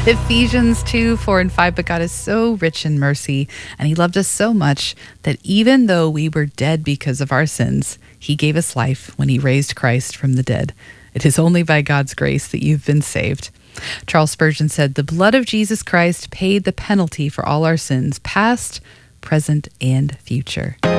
Ephesians 2, 4, and 5. But God is so rich in mercy, and He loved us so much that even though we were dead because of our sins, He gave us life when He raised Christ from the dead. It is only by God's grace that you've been saved. Charles Spurgeon said, "The blood of Jesus Christ paid the penalty for all our sins, past, present, and future."